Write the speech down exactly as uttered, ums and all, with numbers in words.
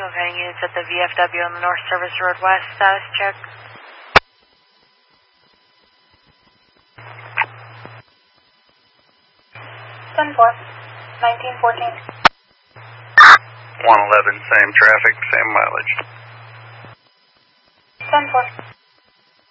locating units at the V F W on the North Service Road West. Status check. ten four, nineteen fourteen. one eleven, same traffic, same mileage. ten four.